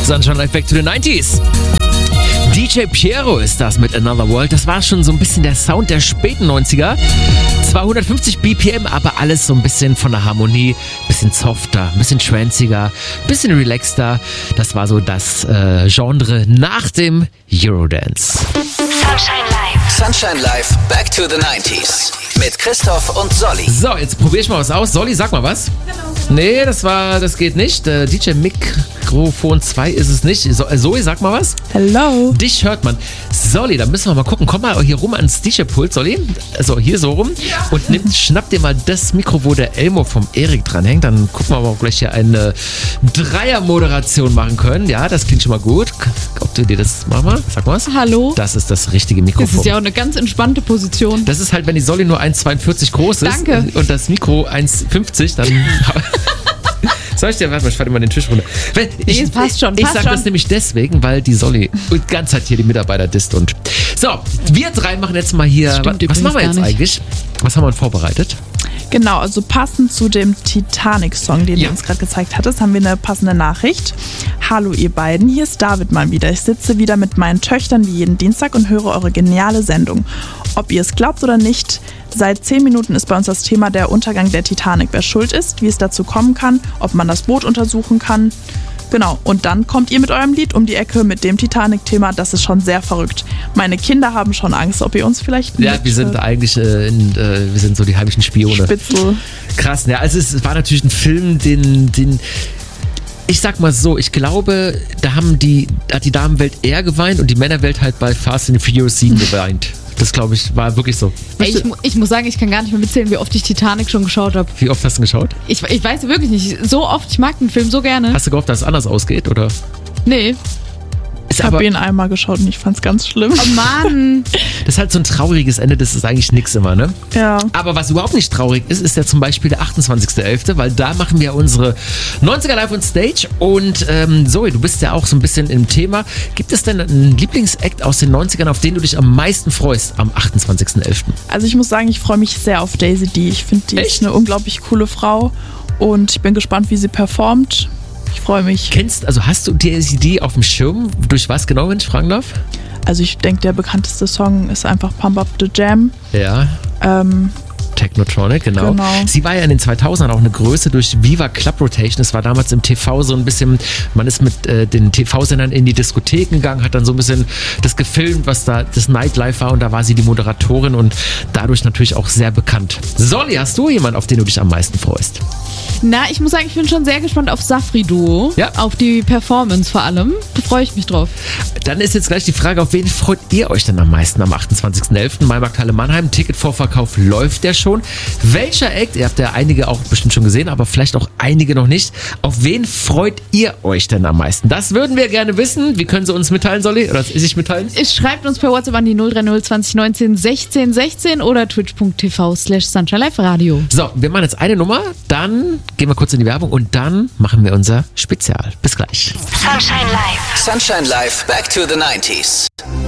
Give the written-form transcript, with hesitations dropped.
Sunshine Live Back to the 90s. DJ Piero ist das mit Another World. Das war schon so ein bisschen der Sound der späten 90er. 250 BPM, aber alles so ein bisschen von der Harmonie, bisschen softer, ein bisschen tranziger, ein bisschen relaxter. Das war so das Genre nach dem Eurodance. Sunshine Live. Sunshine Live, Back to the 90s. Mit Christoph und Solly. So, jetzt probiere ich mal was aus. Solly, sag mal was. Hello. Nee, das geht nicht. DJ Mikrofon 2 ist es nicht. Zoe, sag mal was. Hello. Dich hört man. Solly, da müssen wir mal gucken. Komm mal hier rum ans DJ-Pult, Solly. Also hier so rum. Ja. Und schnapp dir mal das Mikro, wo der Elmo vom Erik dranhängt. Dann gucken wir mal, ob wir gleich hier eine Dreier-Moderation machen können. Ja, das klingt schon mal gut. Ob du dir das... Mach mal, sag mal was. Hallo. Das ist das richtige Mikrofon. Das ist ja auch eine ganz entspannte Position. Das ist halt, wenn die Solly nur 1,42 groß ist. Danke. Und das Mikro 1,50, dann... Soll ich dir, warte mal, ich falle mal den Tisch runter. Es passt schon. Ich sag das nämlich deswegen, weil die Solly die ganze Zeit hier die Mitarbeiter disst und... So, wir drei machen jetzt mal hier... Was machen wir jetzt eigentlich? Was haben wir vorbereitet? Genau, also passend zu dem Titanic-Song, den du uns gerade gezeigt hattest, haben wir eine passende Nachricht. Hallo ihr beiden, hier ist David mal wieder. Ich sitze wieder mit meinen Töchtern wie jeden Dienstag und höre eure geniale Sendung. Ob ihr es glaubt oder nicht, seit 10 Minuten ist bei uns das Thema der Untergang der Titanic. Wer schuld ist, wie es dazu kommen kann, ob man das Boot untersuchen kann. Genau, und dann kommt ihr mit eurem Lied um die Ecke mit dem Titanic-Thema. Das ist schon sehr verrückt. Meine Kinder haben schon Angst, ob ihr uns vielleicht... Ja, wir sind eigentlich, wir sind so die heimlichen Spione. Spitzel. Krass, ja, also es war natürlich ein Film, den ich sag mal so, ich glaube, da hat die Damenwelt eher geweint und die Männerwelt halt bei Fast and Furious 7 geweint. Das, glaube ich, war wirklich so. Ey, ich muss sagen, ich kann gar nicht mehr mitzählen, wie oft ich Titanic schon geschaut habe. Wie oft hast du geschaut? Ich weiß wirklich nicht. So oft, ich mag den Film so gerne. Hast du gehofft, dass es anders ausgeht, oder? Nee. Ich habe ihn einmal geschaut und ich fand's ganz schlimm. Oh Mann. Das ist halt so ein trauriges Ende, das ist eigentlich nix immer, ne? Ja. Aber was überhaupt nicht traurig ist ja zum Beispiel der 28.11., weil da machen wir unsere 90er Live on Stage. Und Zoe, du bist ja auch so ein bisschen im Thema. Gibt es denn einen Lieblingsakt aus den 90ern, auf den du dich am meisten freust am 28.11.? Also ich muss sagen, ich freue mich sehr auf Daisy D. Ich finde, die ist eine unglaublich coole Frau und ich bin gespannt, wie sie performt. Ich freue mich. Hast du Daisy D auf dem Schirm? Durch was genau, wenn ich fragen darf? Also ich denke, der bekannteste Song ist einfach Pump Up the Jam. Ja. Technotronic, genau. Sie war ja in den 2000ern auch eine Größe durch Viva Club Rotation. Das war damals im TV so ein bisschen, man ist mit den TV-Sendern in die Diskotheken gegangen, hat dann so ein bisschen das gefilmt, was da das Nightlife war und da war sie die Moderatorin und dadurch natürlich auch sehr bekannt. Solly, hast du jemanden, auf den du dich am meisten freust? Na, ich muss sagen, ich bin schon sehr gespannt auf Safri Duo. Ja. Auf die Performance vor allem. Da freue ich mich drauf. Dann ist jetzt gleich die Frage, auf wen freut ihr euch denn am meisten am 28.11.? Maimarkthalle Mannheim, Ticketvorverkauf läuft ja schon. Welcher Act, ihr habt ja einige auch bestimmt schon gesehen, aber vielleicht auch einige noch nicht. Auf wen freut ihr euch denn am meisten? Das würden wir gerne wissen. Wie können Sie uns mitteilen, Solly? Oder sich mitteilen? Schreibt uns per WhatsApp an die 030 2019 16 16 oder twitch.tv/SunshineLive-Radio. So, wir machen jetzt eine Nummer, dann gehen wir kurz in die Werbung und dann machen wir unser Spezial. Bis gleich. Sunshine Live. Sunshine Live, Back to the 90s.